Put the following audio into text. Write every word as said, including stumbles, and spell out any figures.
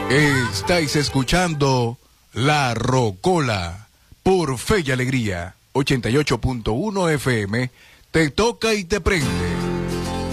Estáis escuchando La Rocola por Fe y Alegría, ochenta y ocho punto uno F M. Te toca y te prende.